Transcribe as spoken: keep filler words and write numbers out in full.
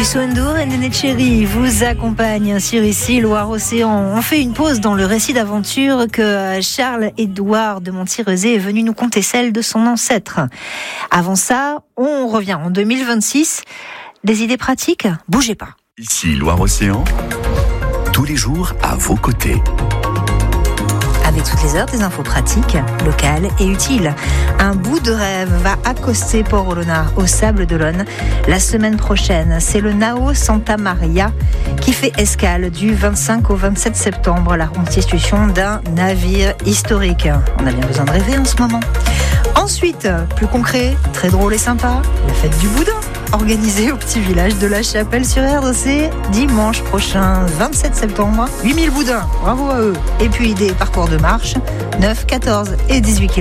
Youssou N'Dour et Néné Chéri vous accompagnent sur ici Loire-Océan. On fait une pause dans le récit d'aventure que Charles-Édouard de Montyrezé est venu nous conter, celle de son ancêtre. Avant ça, on revient en deux mille vingt-six. Des idées pratiques ? Bougez pas. Ici Loire-Océan, tous les jours à vos côtés. Avec toutes les heures, des infos pratiques, locales et utiles. Un bout de rêve va accoster Port-Olona, au Sable d'Olonne, la semaine prochaine. C'est le Nao Santa Maria qui fait escale du vingt-cinq au vingt-sept septembre, la reconstitution d'un navire historique. On a bien besoin de rêver en ce moment. Ensuite, plus concret, très drôle et sympa, la fête du boudin, organisée au petit village de la Chapelle-sur-Erdre, dimanche prochain, vingt-sept septembre. huit mille boudins, bravo à eux. Et puis des parcours de marche, neuf, quatorze et dix-huit kilomètres.